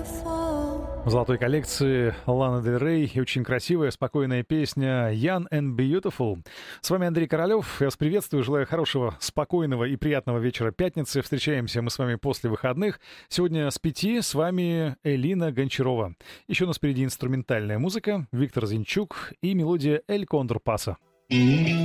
В золотой коллекции Лана Дель Рей и очень красивая, спокойная песня «Young and Beautiful». С вами Андрей Королёв. Я вас приветствую, желаю хорошего, спокойного и приятного вечера пятницы. Встречаемся мы с вами после выходных. Сегодня с 5 с вами Элина Гончарова. Еще у нас впереди инструментальная музыка, Виктор Зинчук и мелодия «Эль Кондор Паса».